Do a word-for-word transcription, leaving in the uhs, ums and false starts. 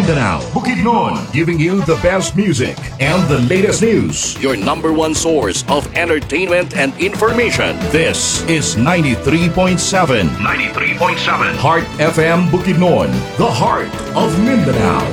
Mindanao, Bukidnon, giving you the best music and the latest news. Your number one source of entertainment and information. This is ninety-three point seven ninety-three point seven Heart F M Bukidnon, the heart of Mindanao.